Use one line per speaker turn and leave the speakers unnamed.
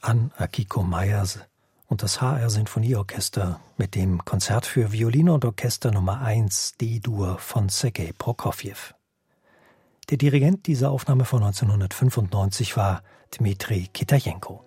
Ann Akiko Meyers und das HR Sinfonieorchester mit dem Konzert für Violine und Orchester Nummer 1 D-Dur von Sergei Prokofjew. Der Dirigent dieser Aufnahme von 1995 war Dmitri Kitajenko.